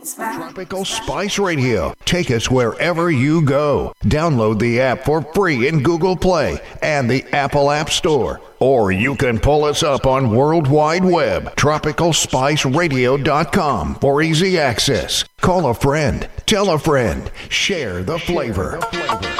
Tropical Spice Radio. Take us wherever you go. Download the app for free in Google Play and the Apple App Store. Or you can pull us up on World Wide Web, tropicalspiceradio.com for easy access. Call a friend, tell a friend, share the flavor.